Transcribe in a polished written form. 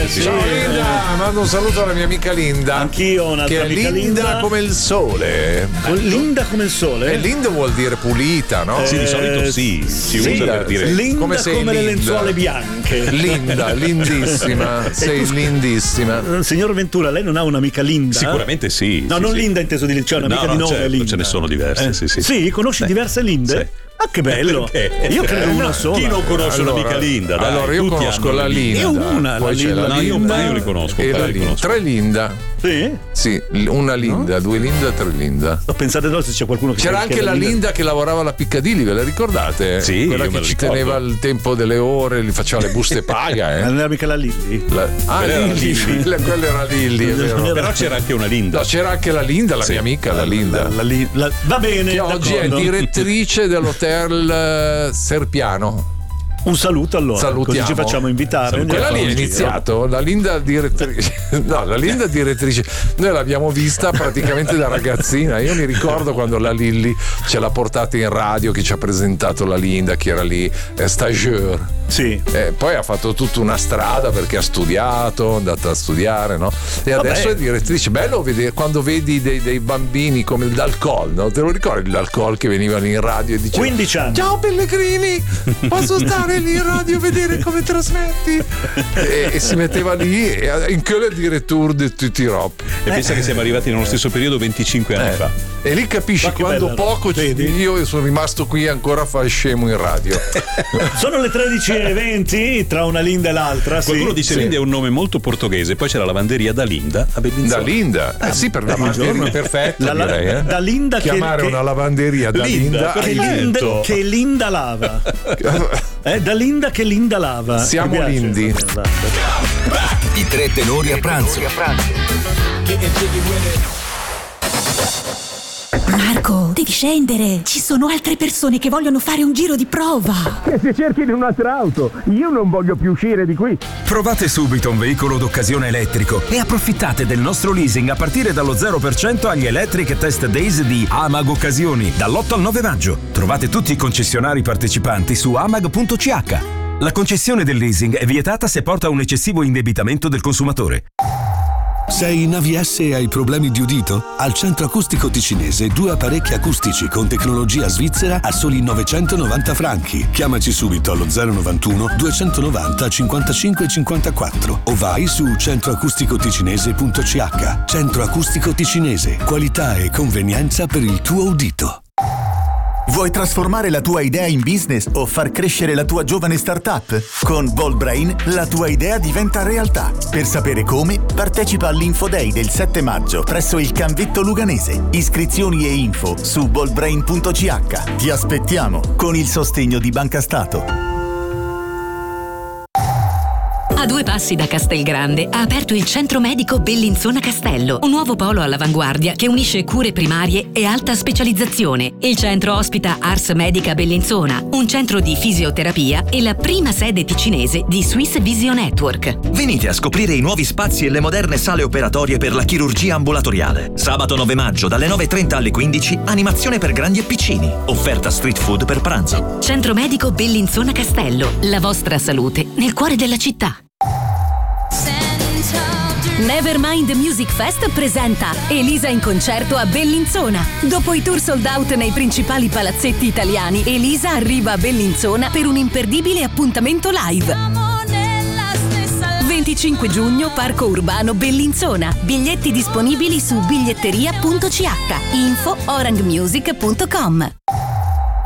sì. Ciao Linda, mando un saluto alla mia amica Linda. Anch'io ho un'altra che è amica linda come il sole. Linda come il sole? E linda vuol dire pulita, no? Sì, di solito si usa per dire linda come linda. le lenzuole bianche. Linda, lindissima. Sei lindissima. Signor Ventura, lei non ha un'amica Linda? Sicuramente sì. No, sì, non sì. Linda inteso di c'è un'amica di nome certo, Linda. ce ne sono diverse, sì. Sì, conosci diverse Linde? Sì. Ah, che bello! Io credo una sola. Chi non conosce un'amica Linda? Dai, allora io tutti conosco hanno la Linda. Io una, poi la c'è Linda. la No, Linda. io li conosco. E la Linda. Tre Linda. Sì? Sì, una Linda, due Linda, tre Linda. Pensate no, se c'è qualcuno che C'era che anche la Linda che lavorava alla Piccadilly, ve la ricordate? Sì, quella io me che la ci ricordo. teneva il tempo delle ore, gli faceva le buste paga. Non era mica la Lilli? Ah, Quella era Lilli, Lilli. quella era Lilli, è vero. Però c'era anche una Linda. No, c'era anche la Linda, la mia amica, la Linda. Va bene, Che oggi è d'accordo. direttrice dell'hotel Serpiano. Un saluto allora. Salutiamo. Così ci facciamo invitare. Quella lì è iniziato, la Linda direttrice. No, la Linda direttrice. Noi l'abbiamo vista praticamente da ragazzina. Io mi ricordo quando la Lilli ce l'ha portata in radio, che ci ha presentato la Linda, che era lì stagiaire. Sì. Poi ha fatto tutta una strada perché ha studiato, è andata a studiare, no? E adesso è direttrice. Bello vedere quando vedi dei bambini come il Dalcol, no? Te lo ricordi il Dalcol che venivano in radio e dicevano 15 anni. Ciao Pellegrini, posso stare lì in radio a vedere come trasmetti? E si metteva lì in quelle diretture di tutti i rob. E pensa che siamo arrivati nello stesso periodo 25 anni fa. E lì capisci Ma che quando bella, poco vedi? io sono rimasto qui ancora a fare scemo in radio. Sono le 13:20 tra una Linda e l'altra. Qualcuno sì. dice Linda è un nome molto portoghese, poi c'è la lavanderia da Linda a Bellinzona. Da Linda, sì, per lavanderia perfetto, direi. Da Linda chiamare una lavanderia da Linda, che Linda lava. Da Linda che Linda lava. Siamo Mi piace. Lindi. I tre tenori a pranzo. Marco, devi scendere. Ci sono altre persone che vogliono fare un giro di prova. Che si cerchino un'altra auto. Io non voglio più uscire di qui. Provate subito un veicolo d'occasione elettrico e approfittate del nostro leasing a partire dallo 0% agli Electric Test Days di Amag Occasioni dall'8 al 9 maggio. Trovate tutti i concessionari partecipanti su amag.ch. La concessione del leasing è vietata se porta a un eccessivo indebitamento del consumatore. Sei in AVS e hai problemi di udito? Al Centro Acustico Ticinese 2 apparecchi acustici con tecnologia svizzera a soli 990 franchi. Chiamaci subito allo 091 290 55 54 o vai su centroacusticoticinese.ch. Centro Acustico Ticinese, qualità e convenienza per il tuo udito. Vuoi trasformare la tua idea in business o far crescere la tua giovane startup? Con Boldbrain la tua idea diventa realtà. Per sapere come, partecipa all'Info Day del 7 maggio presso il Canvetto Luganese. Iscrizioni e info su boldbrain.ch. Ti aspettiamo con il sostegno di Banca Stato. A 2 passi da Castelgrande ha aperto il Centro Medico Bellinzona Castello, un nuovo polo all'avanguardia che unisce cure primarie e alta specializzazione. Il centro ospita Ars Medica Bellinzona, un centro di fisioterapia e la prima sede ticinese di Swiss Visio Network. Venite a scoprire i nuovi spazi e le moderne sale operatorie per la chirurgia ambulatoriale. Sabato 9 maggio dalle 9:30 alle 15, animazione per grandi e piccini. Offerta street food per pranzo. Centro Medico Bellinzona Castello, la vostra salute nel cuore della città. Nevermind Music Fest presenta Elisa in concerto a Bellinzona. Dopo i tour sold out nei principali palazzetti italiani, Elisa arriva a Bellinzona per un imperdibile appuntamento live. 25 giugno, Parco Urbano Bellinzona. Biglietti disponibili su biglietteria.ch. Info orangmusic.com.